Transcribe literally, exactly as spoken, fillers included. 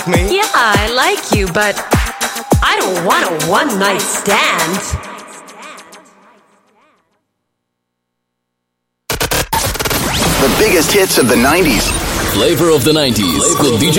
Me? Yeah, I like you, but I don't want a one-night stand. The biggest hits of the nineties. Flavor of the nineties with D J